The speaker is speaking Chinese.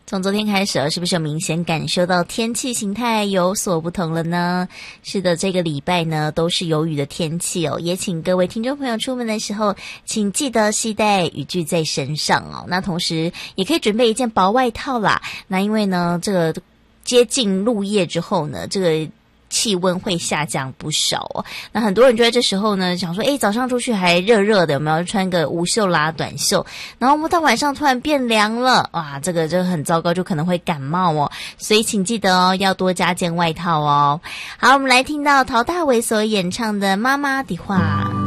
从昨天开始，是不是有明显感受到天气形态有所不同了呢？是的，这个礼拜呢都是有雨的天气哦，也请各位听众朋友出门的时候，请记得携带雨具在身上哦。那同时也可以准备一件薄外套啦。那因为呢，这个接近入夜之后呢，这个气温会下降不少哦。那很多人就在这时候呢想说，早上出去还热热的，有没有穿个无袖啦短袖，然后我们到晚上突然变凉了，哇，这个很糟糕，就可能会感冒哦。所以请记得哦，要多加件外套哦。好，我们来听到陶大伟所演唱的《妈妈的话》。